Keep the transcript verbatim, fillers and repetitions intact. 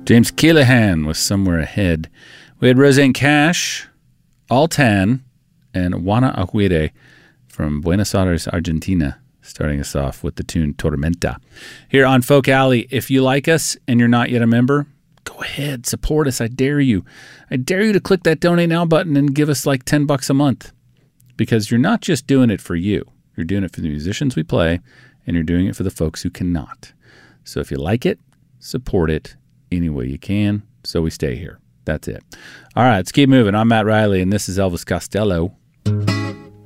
James Keelahan was Somewhere Ahead. We had Roseanne Cash, Altan, and Juana Aguirre from Buenos Aires, Argentina, starting us off with the tune Tormenta. Here on Folk Alley, if you like us and you're not yet a member, go ahead, support us. I dare you. I dare you to click that Donate Now button and give us like ten bucks a month, because you're not just doing it for you. You're doing it for the musicians we play, and you're doing it for the folks who cannot. So if you like it, support it any way you can so we stay here. That's it. All right, let's keep moving. I'm Matt Riley, and this is Elvis Costello.